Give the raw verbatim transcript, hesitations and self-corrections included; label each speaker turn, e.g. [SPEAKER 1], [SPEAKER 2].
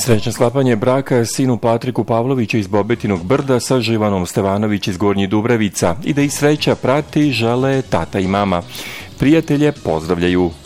[SPEAKER 1] Srećno sklapanje braka sinu Patriku Pavloviću iz Bobetinog Brda sa Živanom Stevanović iz Gornjih Dubravica i da ih sreća prati žele tata i mama. Prijatelje pozdravljaju